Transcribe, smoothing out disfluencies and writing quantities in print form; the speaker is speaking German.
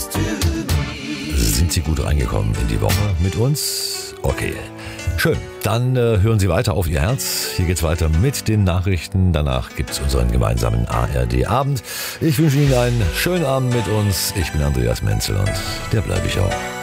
Sind Sie gut reingekommen in die Woche mit uns? Okay, schön. Dann hören Sie weiter auf Ihr Herz. Hier geht's weiter mit den Nachrichten. Danach gibt's unseren gemeinsamen ARD-Abend. Ich wünsche Ihnen einen schönen Abend mit uns. Ich bin Andreas Menzel und der bleibe ich auch.